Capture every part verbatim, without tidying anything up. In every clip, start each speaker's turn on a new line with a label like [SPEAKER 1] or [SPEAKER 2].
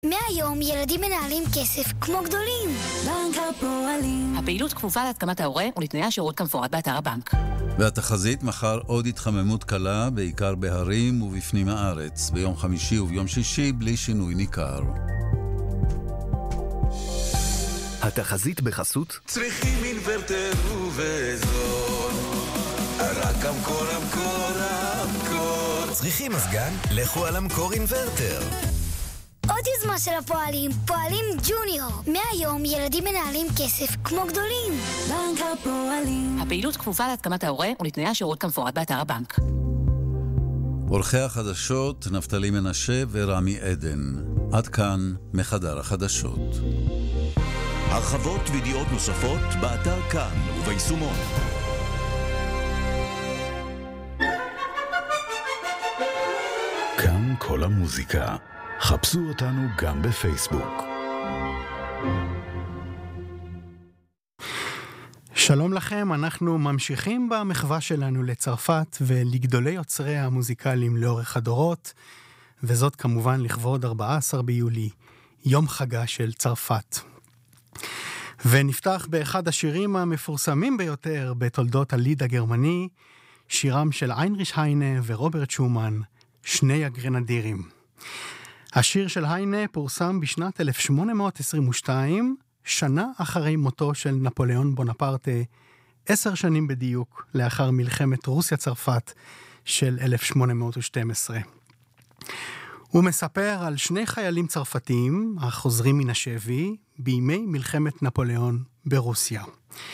[SPEAKER 1] מהיום ילדים מנהלים כסף כמו גדולים.
[SPEAKER 2] בנק הפועלים.
[SPEAKER 3] הפעילות כפופה להתקמת ההורה ולתנאי השירות כמפורט באתר הבנק.
[SPEAKER 4] והתחזית מחר עוד התחממות קלה, בעיקר בהרים ובפנים הארץ. ביום חמישי וביום שישי בלי שינוי ניכר.
[SPEAKER 5] התחזית בחסות
[SPEAKER 6] צריכים אינוורטר ובזול, רק המקור המקור המקור.
[SPEAKER 5] צריכים מזגן? לכו על המקור אינוורטר.
[SPEAKER 1] עוד יוזמה של הפועלים, פועלים ג'וניור. מהיום ילדים מנהלים כסף כמו גדולים.
[SPEAKER 2] בנק הפועלים.
[SPEAKER 3] הפעילות כפופה להתקמת ההורה ולתנאי השירות כמפורט באתר הבנק.
[SPEAKER 4] עורכי החדשות נפתלי מנשה ורמי עדן. עד כאן מחדר החדשות.
[SPEAKER 7] הרחבות וידיעות נוספות באתר כאן וביישומון.
[SPEAKER 8] כאן כל המוזיקה. חפשו אותנו גם בפייסבוק.
[SPEAKER 9] שלום לכם, אנחנו ממשיכים במחווה שלנו לצרפת ולגדולי יוצרי המוזיקליים לאורך הדורות, וזאת כמובן לכבוד ארבעה עשר ביולי, יום חגה של צרפת. ונפתח באחד השירים המפורסמים ביותר בתולדות הליד הגרמני, שירם של היינריש היינה ורוברט שומן, שני הגרנדירים. השיר של היינה פורסם בשנת אלף שמונה מאות עשרים ושתיים, שנה אחרי מותו של נפוליאון בונפרטה, עשר שנים בדיוק לאחר מלחמת רוסיה-צרפת של אלף שמונה מאות ושתים עשרה. הוא מספר על שני חיילים צרפתיים החוזרים מן השבי בימי מלחמת נפוליאון ברוסיה.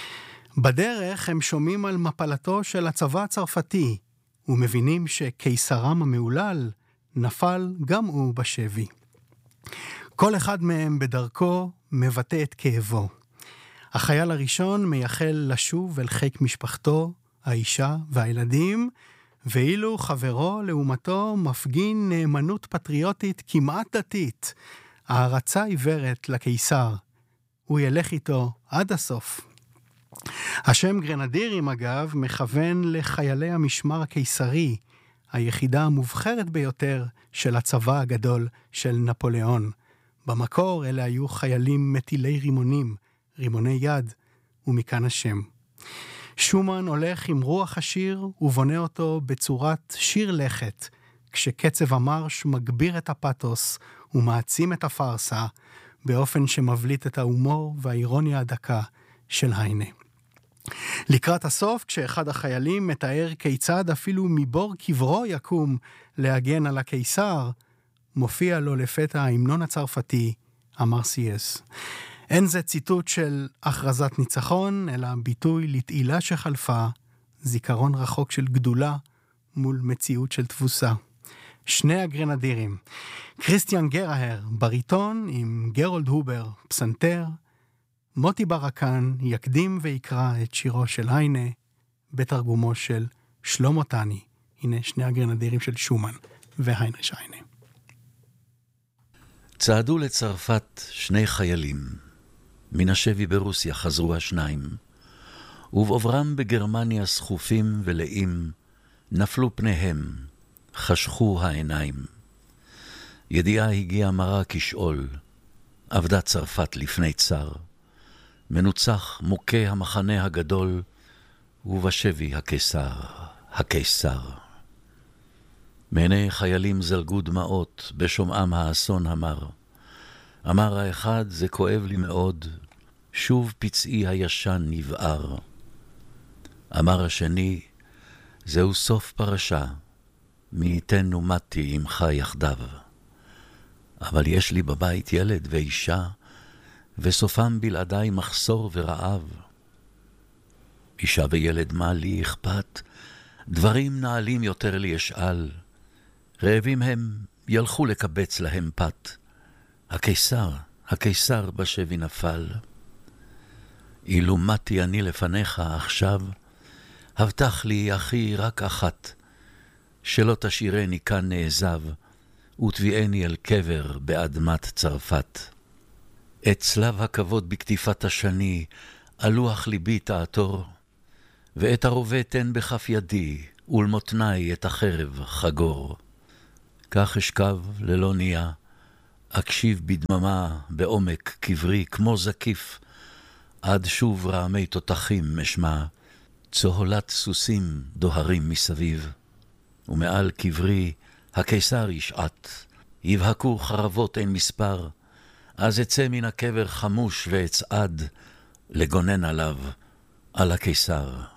[SPEAKER 9] בדרך הם שומעים על מפלתו של הצבא הצרפתי ומבינים שקיסרם המעולל נפל גם הוא בשבי. כל אחד מהם בדרכו מבטא את כאבו. החייל הראשון מייחל לשוב אל חיק משפחתו, האישה והילדים, ואילו חברו לעומתו מפגין נאמנות פטריוטית כמעט דתית, הערצה עיוורת לקיסר. הוא ילך איתו עד הסוף. השם גרנדירים אגב מכוון לחיילי המשמר הקיסרי, היחידה המובחרת ביותר של הצבא הגדול של נפוליאון. במקור אלה היו חיילים מטילי רימונים, רימוני יד, ומכאן השם. שומן הולך עם רוח השיר ובונה אותו בצורת שיר לכת, כשקצב המרש מגביר את הפתוס ומעצים את הפרסה, באופן שמבליט את ההומור והאירוניה הדקה של היינה. לקראת הסוף, כשאחד החיילים מתאר כיצד אפילו מבור קברו יקום להגן על הקיסר, מופיע לו לפתע ההמנון הצרפתי, המרסייס. אין זה ציטוט של הכרזת ניצחון, אלא ביטוי לתהילה שחלפה, זיכרון רחוק של גדולה מול מציאות של תבוסה. שני הגרנדירים, קריסטיאן גראהר, בריטון עם גרולד הובר, פסנתר, מוטי ברקן יקדים ויקרא את שירו של היינה בתרגומו של שלמה טני. הנה שני הגרנדירים של שומן והיינריש היינה.
[SPEAKER 10] צעדו לצרפת שני חיילים. מן השבי ברוסיה חזרו השניים, ובעוברם בגרמניה סחופים ולאים, נפלו פניהם, חשכו העיניים. ידיעה הגיעה מרה כשאול, עבדה צרפת לפני צר, מנוצח מוכה המחנה הגדול, ובשבי הקיסר, הקיסר. מעיני חיילים זלגו דמעות בשומעם האסון המר. אמר האחד, זה כואב לי מאוד, שוב פצעי הישן נבער. אמר השני, זהו סוף פרשה, מי ייתן ומתי עמך יחדיו. אבל יש לי בבית ילד ואישה, וסופם בלעדיי מחסור ורעב. אישה וילד מה לי אכפת, דברים נעלים יותר לי אשאל. רעבים הם, ילכו לקבץ להם פת. הקיסר, הקיסר בשבי נפל. אילו מתי אני לפניך עכשיו, הבטח לי אחי רק אחת, שלא תשאירני כאן נעזב, ותביאני אל קבר באדמת צרפת. את צלב הכבוד בכתיפת השני, הלוח ליבי תעתור, ואת הרובה תן בכף ידי, ולמותניי את החרב חגור. כך אשכב ללא ניה, אקשיב בדממה בעומק קברי כמו זקיף, עד שוב רעמי תותחים אשמע, צהולת סוסים דוהרים מסביב, ומעל קברי הקיסר ישעת, יבהקו חרבות אין מספר, אז אצא מן הקבר חמוש ואצעד, לגונן עליו, על הקיסר.